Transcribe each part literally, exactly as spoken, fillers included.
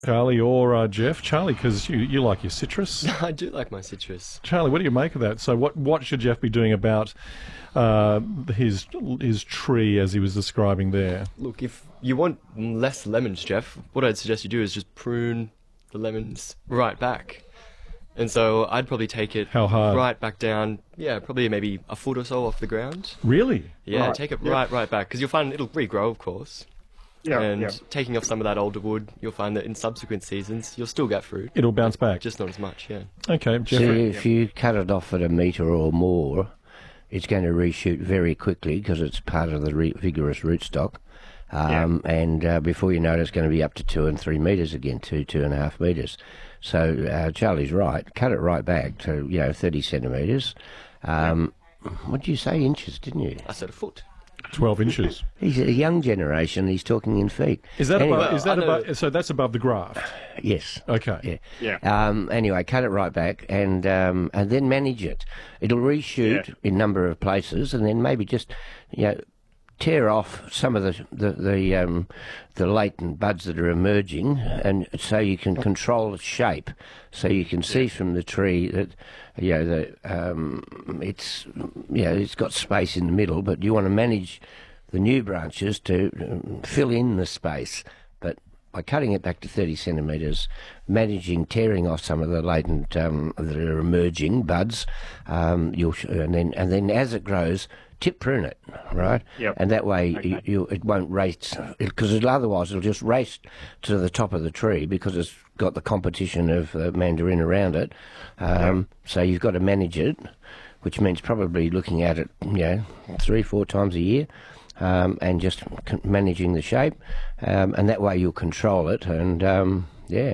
Charlie or uh, Jeff? Charlie, because you, you like your citrus. I do like my citrus. Charlie, what do you make of that? So what, what should Jeff be doing about uh, his his tree as he was describing there? Look, if you want less lemons, Jeff, what I'd suggest you do is just prune the lemons right back. And so I'd probably take it How hard? right back down, yeah, probably maybe a foot or so off the ground. Really? Yeah, Right, take it yeah. right, right back, because you'll find it'll regrow, of course. Yeah, and yeah. taking off some of that older wood, you'll find that in subsequent seasons, you'll still get fruit. It'll bounce back. Just not as much, yeah. Okay, So Jeffrey. if you cut it off at a metre or more, it's going to reshoot very quickly because it's part of the re- vigorous rootstock. Um, And uh, before you know it, it's going to be up to two and three metres again, two, two and a half metres. So uh, Charlie's right. Cut it right back to, you know, thirty centimetres. Um, What did you say, inches, didn't you? I said a foot. twelve inches. He's a young generation. He's talking in feet. Is that Anyway, above? Is that I know- above? So that's above the graft. Yes. Okay. Yeah. Yeah. Um, anyway, cut it right back and um, and then manage it. It'll reshoot Yeah. in a number of places, and then maybe just, you know, tear off some of the the the, um, the latent buds that are emerging, and so you can control its shape. So you can see from the tree that, you know, that um, it's, you know, it's got space in the middle, but you want to manage the new branches to um, fill in the space. But by cutting it back to thirty centimetres, managing tearing off some of the latent um, that are emerging buds, um, you'll sh- and then and then as it grows, tip prune it, right? Yep. And that way Okay. you, you, it won't race, because it, otherwise it'll just race to the top of the tree because it's got the competition of uh, mandarin around it. Um, So you've got to manage it, which means probably looking at it, you know, three, four times a year. Um, and just c- managing the shape, um, and that way you'll control it, and um, yeah.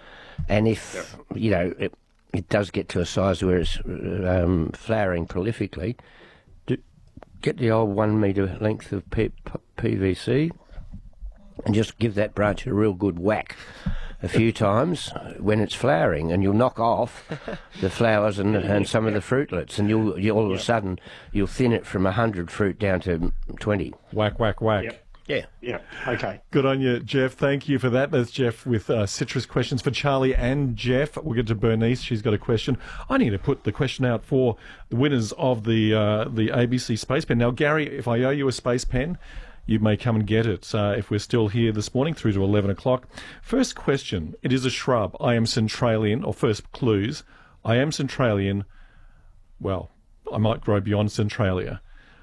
And if you know it, it does get to a size where it's um, flowering prolifically, do, get the old one metre length of P- P- PVC, and just give that branch a real good whack a few times when it's flowering, and you'll knock off the flowers and, and some of the fruitlets, and you'll, you'll all of a sudden you'll thin it from a hundred fruit down to twenty. Whack, whack, whack. Yep. Yeah. Yeah. Okay. Good on you, Jeff. Thank you for that. That's Jeff with uh, citrus questions for Charlie and Jeff. We'll get to Bernice. She's got a question. I need to put the question out for the winners of the uh, the A B C Space Pen. Now, Gary, if I owe you a Space Pen, you may come and get it uh, if we're still here this morning through to eleven o'clock. First question. It is a shrub. I am Centralian, or first clues. I am Centralian. Well, I might grow beyond Centralia.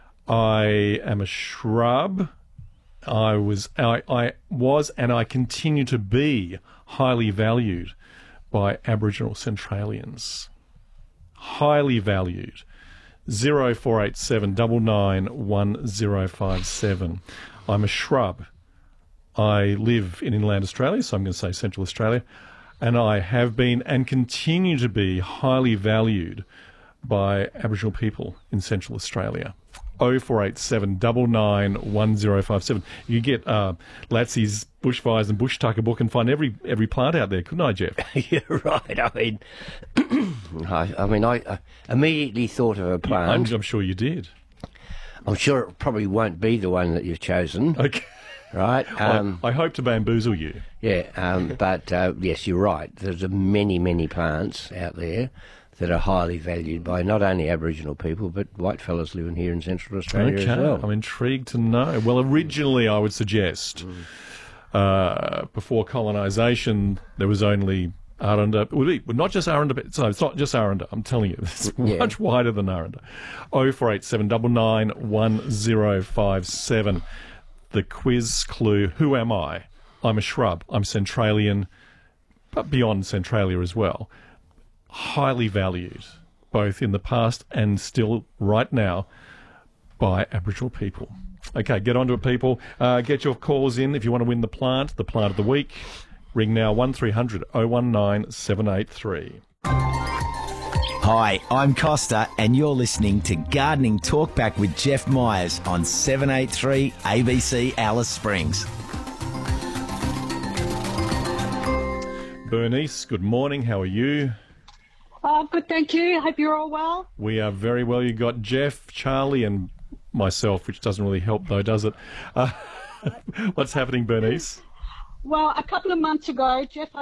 I am a shrub. I was, I, I was, and I continue to be highly valued by Aboriginal Centralians. Highly valued. Zero four eight seven double nine one zero five seven. I'm a shrub. I live in inland Australia, so I'm going to say Central Australia, and I have been and continue to be highly valued by Aboriginal people in Central Australia. oh four eight seven double nine one zero five seven. You get uh, Latsy's Bushfires and Bush Tucker book and find every every plant out there, couldn't I, Jeff? You're right. I mean, I, I mean, I, I immediately thought of a I'm, plant. I'm sure you did. I'm sure it probably won't be the one that you've chosen, Okay. right? Um, I, I hope to bamboozle you. yeah, um, but uh, yes, you're right. There's a many, many plants out there that are highly valued by not only Aboriginal people, but white fellas living here in Central Australia Okay, as well. I'm intrigued to know. Well, originally I would suggest uh, before colonisation there was only Aranda. Well, not just Aranda, so it's not just Aranda, I'm telling you. It's Yeah. much wider than Aranda. oh four eight seven double nine one zero five seven. The quiz clue, who am I? I'm a shrub. I'm Centralian, but beyond Centralia as well. Highly valued, both in the past and still right now, by Aboriginal people. Okay, get onto it, people. Uh, get your calls in if you want to win the plant, the plant of the week. Ring now one three hundred oh one nine seven eight three. Hi, I'm Costa, and you're listening to Gardening Talkback with Jeff Myers on seven eighty-three A B C Alice Springs. Bernice, good morning. How are you? Oh, good, thank you. Hope you're all well. We are very well. You got Jeff, Charlie, and myself, which doesn't really help, though, does it? Uh, what's happening, Bernice? Well, a couple of months ago, Jeff,